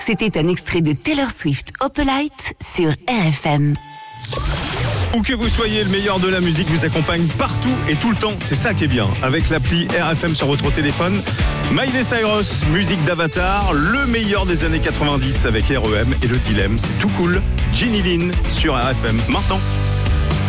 C'était un extrait de Taylor Swift Opalite sur RFM. Où que vous soyez, le meilleur de la musique vous accompagne partout et tout le temps. C'est ça qui est bien. Avec l'appli RFM sur votre téléphone, Miley Cyrus, musique d'Avatar, le meilleur des années 90 avec REM et le dilemme, c'est tout cool. Ginny Lynn sur RFM maintenant.